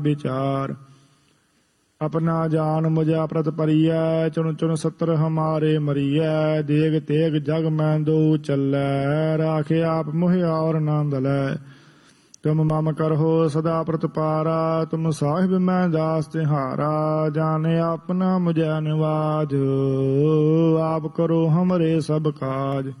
विचार। अपना जान मुझा प्रत परिय, चुन चुन सत्र हमारे मरिय। देग तेग जग में दो चलै, राखे आप मुह और न दलै। तुम मम करहो सदा प्रतिपारा, तुम साहिब मैं दास तिहारा। जाने अपना मुझे निवाज, आप करो हमरे सब काज।